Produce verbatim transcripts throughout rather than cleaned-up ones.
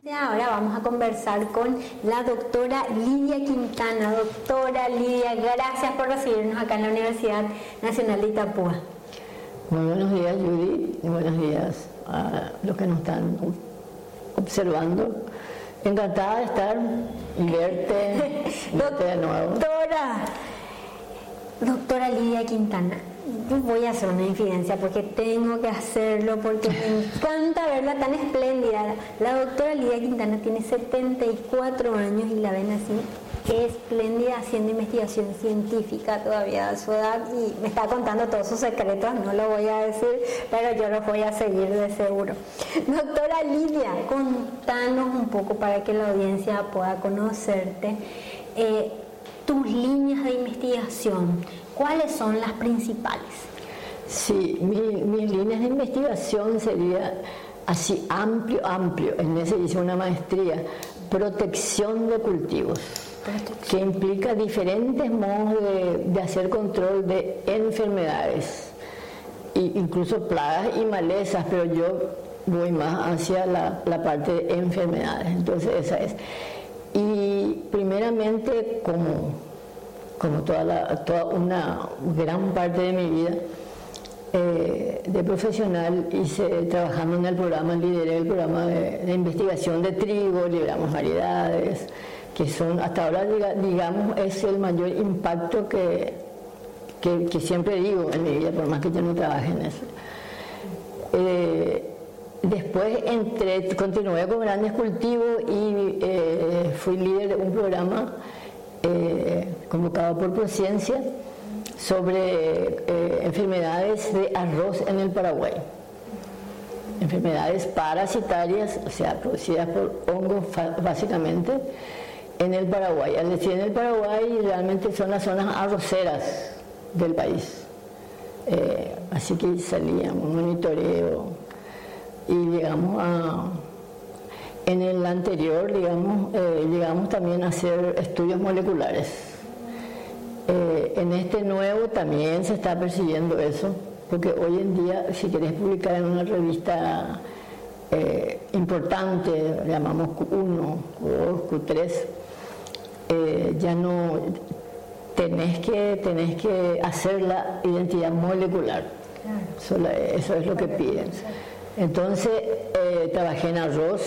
Ahora vamos a conversar con la doctora Lidia Quintana. Doctora Lidia, gracias por recibirnos acá en la Universidad Nacional de Itapúa. Muy buenos días, Judy, y buenos días a los que nos están observando. Encantada de estar y verte, verte de nuevo. Doctora, doctora Lidia Quintana, yo voy a hacer una infidencia porque tengo que hacerlo, porque me encanta verla tan espléndida. La doctora Lidia Quintana tiene setenta y cuatro años y la ven así espléndida, haciendo investigación científica todavía a su edad, y me está contando todos sus secretos, no lo voy a decir, pero yo los voy a seguir de seguro. Doctora Lidia, contanos un poco para que la audiencia pueda conocerte, eh, tus líneas de investigación, ¿cuáles son las principales? Sí, mi, mis líneas de investigación sería así amplio, amplio, en ese hice una maestría, protección de cultivos, que implica diferentes modos de, de hacer control de enfermedades, e incluso plagas y malezas, pero yo voy más hacia la, la parte de enfermedades, entonces esa es. Y primeramente, como, como toda, la, toda una gran parte de mi vida eh, de profesional, hice trabajando en el programa, lideré el programa de, de investigación de trigo, lideramos variedades, que son, hasta ahora digamos, es el mayor impacto que, que, que siempre digo en mi vida, por más que yo no trabaje en eso. Eh, Después entré, continué con grandes cultivos y eh, fui líder de un programa eh, convocado por Prociencia sobre eh, enfermedades de arroz en el Paraguay. Enfermedades parasitarias, o sea, producidas por hongos básicamente, en el Paraguay. Al decir en el Paraguay, realmente son las zonas arroceras del país. Eh, así que salíamos, un monitoreo. Y llegamos a, en el anterior, digamos, eh, llegamos también a hacer estudios moleculares. Eh, en este nuevo también se está persiguiendo eso, porque hoy en día, si querés publicar en una revista eh, importante, llamamos Q uno, Q dos, Q tres, eh, ya no tenés que, tenés que hacer la identidad molecular. Eso, eso es lo que piden. Entonces, eh, trabajé en arroz.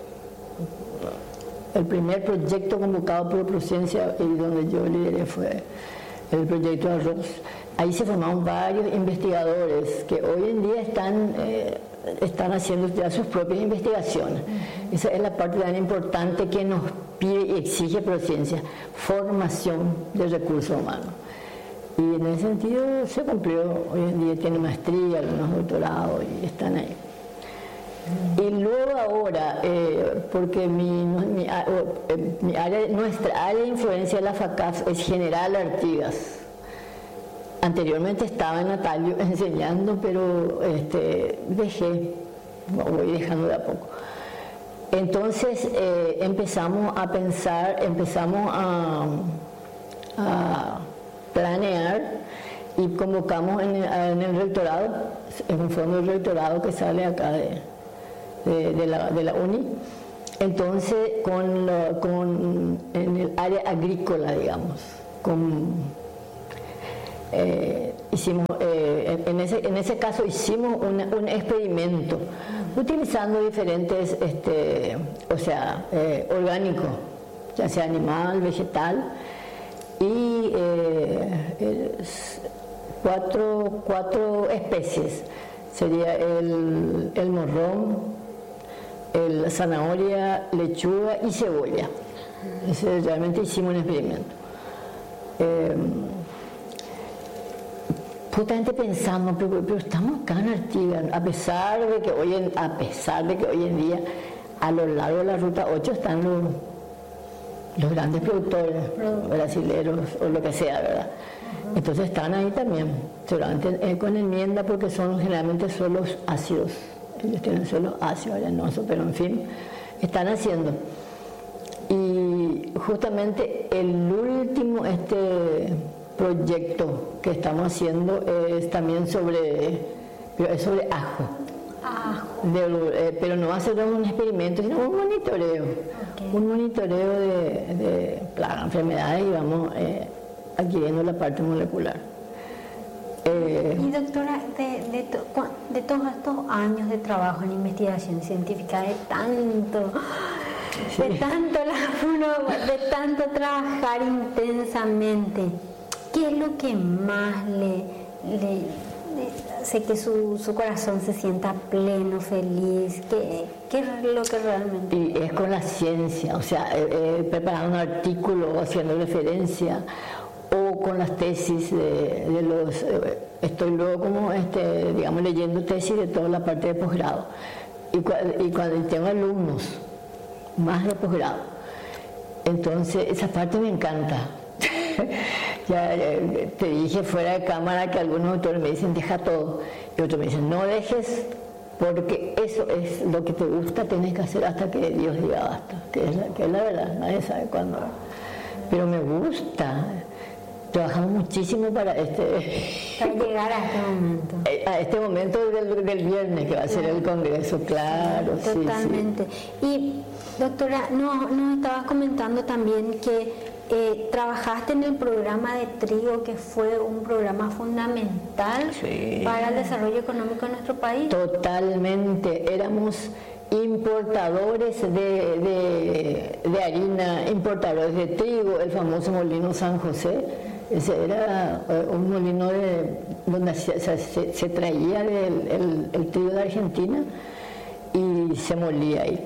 El primer proyecto convocado por Prociencia y donde yo lideré fue el proyecto de arroz. Ahí se formaron varios investigadores que hoy en día están, eh, están haciendo ya sus propias investigaciones. Uh-huh. Esa es la parte tan importante que nos pide y exige Prociencia, formación de recursos humanos. Y en ese sentido se cumplió. Hoy en día tienen maestría, algunos doctorados y están ahí. Y luego ahora, eh, porque mi, mi, mi área, nuestra área de influencia de la FACAF es General Artigas. Anteriormente estaba en Natalio enseñando, pero este, dejé, voy dejando de a poco. Entonces eh, empezamos a pensar, empezamos a, a planear y convocamos en el, en el rectorado, en un fondo del rectorado que sale acá de... De, de, la, de la UNI, entonces con, lo, con en el área agrícola, digamos, con, eh, hicimos, eh, en, ese, en ese caso hicimos una, un experimento utilizando diferentes, este, o sea, eh, orgánicos, ya sea animal, vegetal, y eh, cuatro, cuatro especies, sería el, el morrón, el zanahoria, lechuga y cebolla. Ese, realmente hicimos un experimento. Eh, justamente pensando, pero, pero estamos acá en Artigas, a pesar de que hoy en, a pesar de que hoy en día a lo largo de la ruta ocho están los, los grandes productores brasileños o lo que sea, ¿verdad? Entonces están ahí también, seguramente eh, con enmienda, porque son generalmente suelos ácidos. Ellos tienen suelo ácido, arenoso, pero en fin, están haciendo. Y justamente el último este proyecto que estamos haciendo es también sobre, es sobre ajo. Ajo. de, eh, pero no va a ser un experimento, sino un monitoreo. Okay. Un monitoreo de, de plagas, enfermedades y vamos eh, adquiriendo la parte molecular. Eh, y doctora, de, de, to, de todos estos años de trabajo en investigación científica, de tanto, sí. de tanto laburo, de tanto trabajar intensamente, ¿qué es lo que más le, le, le hace que su, su corazón se sienta pleno, feliz? ¿Qué, qué es lo que realmente? Y es con la ciencia, o sea, eh, eh, preparar un artículo haciendo referencia, o con las tesis de, de los, eh, estoy luego como, este, digamos, leyendo tesis de toda la parte de posgrado. Y, y cuando tengo alumnos, más de posgrado, entonces esa parte me encanta. Ya eh, te dije fuera de cámara que algunos autores me dicen, deja todo, y otros me dicen, no dejes, porque eso es lo que te gusta, tienes que hacer hasta que Dios diga basta, que es la, que es la verdad, nadie sabe cuándo. Pero me gusta. Trabajamos muchísimo para este para llegar a este momento. A este momento del, del viernes que va a ser el congreso, claro. Totalmente. Sí, sí. Y doctora, nos no estabas comentando también que eh, trabajaste en el programa de trigo, que fue un programa fundamental sí. para el desarrollo económico de nuestro país. Totalmente. Éramos importadores de, de, de harina, importadores de trigo, el famoso molino San José. Ese era un molino de, donde se, se, se traía el, el, el trigo de Argentina y se molía ahí.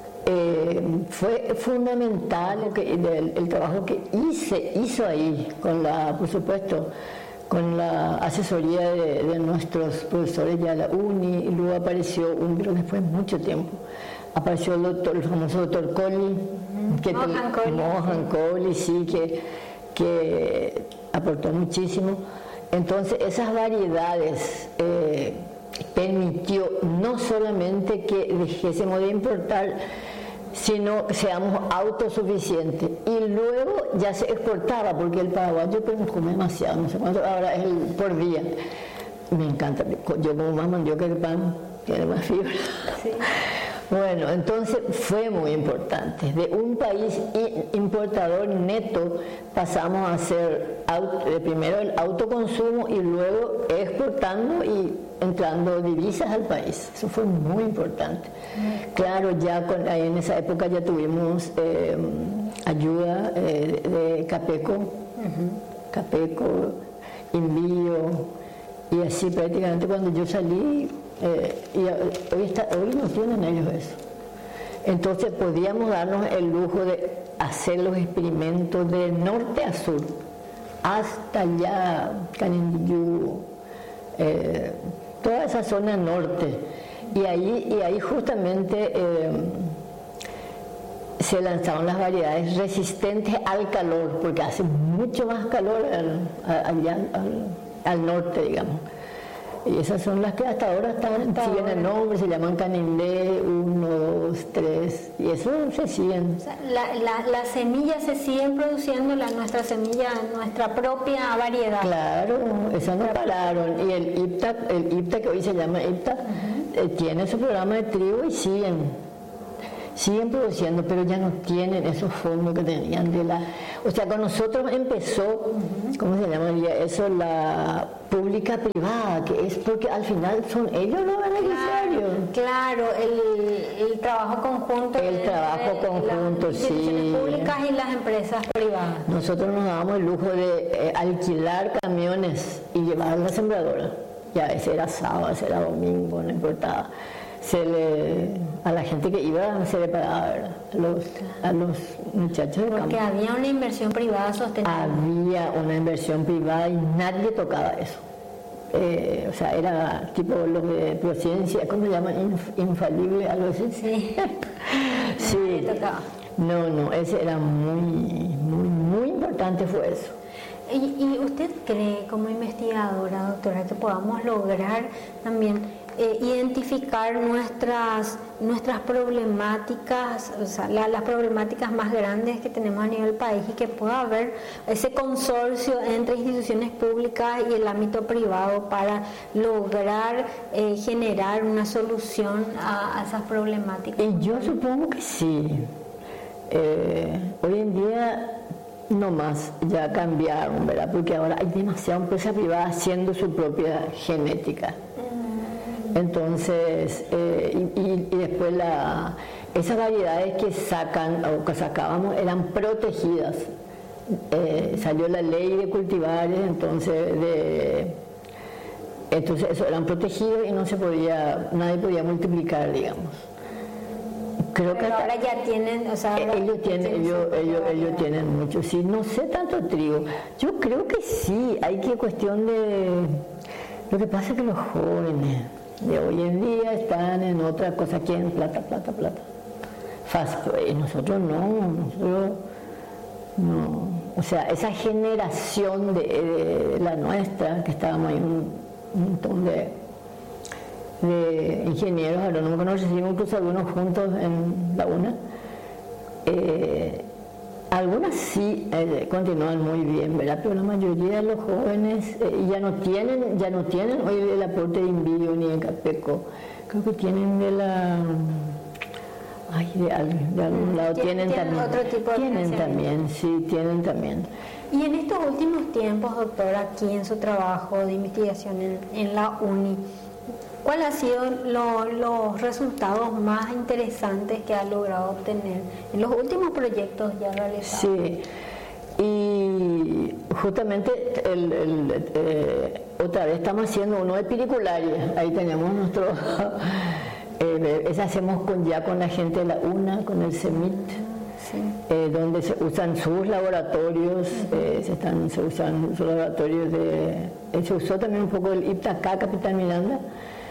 Eh, fue fundamental el, que, el, el trabajo que hice, hizo ahí, con la, por supuesto, con la asesoría de, de nuestros profesores ya de la uni, y luego apareció, un, pero después de mucho tiempo, apareció el, doctor, el famoso doctor Colli, que Mohan Colli, Mohan Colli, sí, que que aportó muchísimo. Entonces esas variedades eh, permitió no solamente que dejésemos de importar, sino que seamos autosuficientes, y luego ya se exportaba, porque el paraguayo pues nos come demasiado, no sé cuánto ahora es el por día. Me encanta, yo como más mandioca que pan, tiene más fibra. Sí. Bueno, entonces fue muy importante. De un país importador neto pasamos a ser auto, primero el autoconsumo y luego exportando y entrando divisas al país. Eso fue muy importante. Claro, ya con, en esa época ya tuvimos eh, ayuda eh, de Capeco, uh-huh. Capeco, Envío, y así prácticamente cuando yo salí. Eh, y hoy, está, hoy no tienen ellos eso. Entonces podíamos darnos el lujo de hacer los experimentos de norte a sur, hasta allá, Canindiyú, eh, toda esa zona norte. Y ahí, y ahí justamente eh, se lanzaron las variedades resistentes al calor, porque hace mucho más calor al, allá al, al norte, digamos. Y esas son las que hasta ahora están, hasta siguen ahora. El nombre, se llaman Canindé uno, dos, tres, y eso se siguen. O sea, la, la, las semillas se siguen produciendo, la, nuestra semilla, nuestra propia variedad. Claro, esas no pararon. Y el I P T A, el I P T A que hoy se llama I P T A, uh-huh. eh, tiene su programa de trigo y siguen. Siguen produciendo, pero ya no tienen esos fondos que tenían de la... O sea, con nosotros empezó, ¿cómo se llamaría eso? La pública-privada, que es porque al final son ellos los beneficiarios. Claro, claro, el, el trabajo conjunto. El de, trabajo de, conjunto, las sí. Las públicas y las empresas privadas. Nosotros nos dábamos el lujo de eh, alquilar camiones y llevar a la sembradora. Ya ese era sábado, ese era domingo, no importaba. Se le, a la gente que iba se le pagaba, ¿verdad? A los, a los muchachos de campo. Porque había una inversión privada sostenida. Había una inversión privada y nadie tocaba eso. Eh, o sea, era tipo los de Prociencia, ¿cómo se llama? Inf, infalible, algo así. Sí. Sí. Nadie tocaba. No, no, ese era muy, muy, muy importante fue eso. ¿Y, y usted cree como investigadora, doctora, que podamos lograr también eh, identificar nuestras, nuestras problemáticas, o sea, la, las problemáticas más grandes que tenemos a nivel país y que pueda haber ese consorcio entre instituciones públicas y el ámbito privado para lograr eh, generar una solución a, a esas problemáticas? Y yo supongo que sí. Eh, hoy en día no más, ya cambiaron, ¿verdad? Porque ahora hay demasiada empresa privada haciendo su propia genética. Entonces, eh, y, y, y después la, esas variedades que sacan o que sacábamos eran protegidas. Eh, salió la ley de cultivares, entonces de, entonces eso eran protegidos y no se podía, nadie podía multiplicar, digamos. Creo Pero que hasta, ahora ya tienen, o sea, ahora ellos tienen, ellos, ellos, ellos tienen mucho, sí, no sé tanto trigo. Yo creo que sí, hay que cuestión de, lo que pasa es que los jóvenes de hoy en día están en otra cosa, quieren plata, plata, plata. Fast, y nosotros no, nosotros no. O sea, esa generación de, de la nuestra, que estábamos ahí un, un montón de, de ingenieros agrónomos, nos recibimos incluso algunos juntos en la UNA, eh, algunas sí eh, continúan muy bien, ¿verdad? Pero la mayoría de los jóvenes eh, ya no tienen, ya no tienen hoy el aporte de Invío ni de Capeco, creo que tienen de la, ay, de, al, de algún lado tienen, tienen también, otro tipo de tienen también, sí, tienen también. Y en estos últimos tiempos, doctora, aquí en su trabajo de investigación en, en la UNI, ¿cuáles han sido lo, los resultados más interesantes que ha logrado obtener en los últimos proyectos ya realizados? Sí, y justamente el, el, eh, otra vez estamos haciendo uno de piricularia, ahí tenemos nuestro, eh, ese hacemos con, ya con la gente de la UNA, con el CEMIT, sí. eh, donde se usan sus laboratorios, uh-huh. eh, se, están, se usan sus laboratorios de, eh, se usó también un poco el IPTACA, Capital Miranda,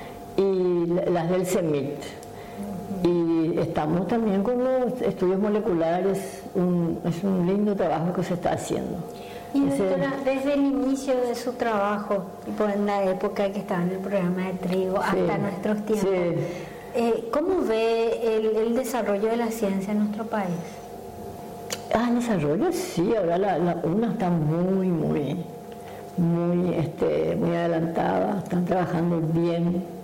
y las del CEMIT. Uh-huh. Y estamos también con los estudios moleculares, un, es un lindo trabajo que se está haciendo. Y doctora, desde el inicio de su trabajo, tipo en la época que estaba en el programa de trigo, sí, hasta nuestros tiempos, sí. eh, ¿cómo ve el, el desarrollo de la ciencia en nuestro país? Ah, el desarrollo sí, ahora la, la UNA está muy, muy, muy, este, muy adelantada, están trabajando bien.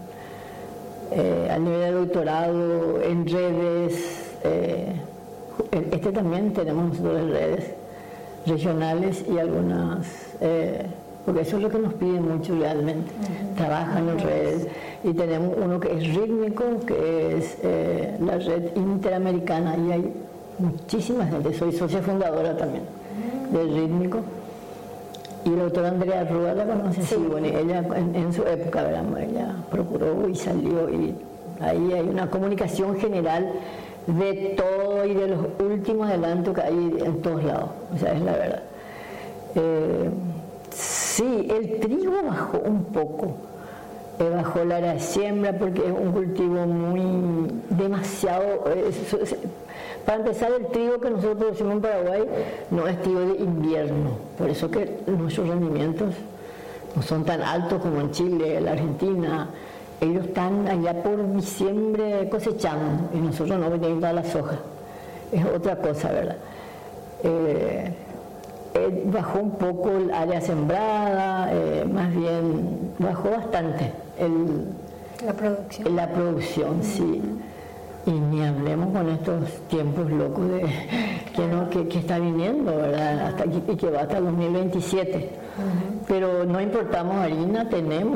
Eh, al nivel de doctorado, en redes, eh, este también tenemos nosotros en redes regionales y algunas, eh, porque eso es lo que nos piden mucho realmente, uh-huh. trabajan en redes, y tenemos uno que es rítmico, que es eh, la red interamericana, y hay muchísima gente, soy socia fundadora también uh-huh. del rítmico. Y la doctora Andrea Rúa la conoce, sí, sí, bueno, ella en, en su época, ¿verdad? Ella procuró y salió, y ahí hay una comunicación general de todo y de los últimos adelantos que hay en todos lados, o sea, es la verdad. Eh, sí, el trigo bajó un poco, eh, bajó la área de siembra porque es un cultivo muy, demasiado... Eh, Para empezar, el trigo que nosotros producimos en Paraguay no es trigo de invierno, por eso que nuestros rendimientos no son tan altos como en Chile, en la Argentina. Ellos están allá por diciembre cosechando y nosotros no venimos a la soja. Es otra cosa, ¿verdad? Eh, eh, bajó un poco el área sembrada, eh, más bien bajó bastante el, la producción. La producción, uh-huh. sí. Y ni hablemos con estos tiempos locos de, que, no, que, que está viniendo, ¿verdad? Hasta, y que va hasta dos mil veintisiete. Uh-huh. Pero no importamos harina, tenemos.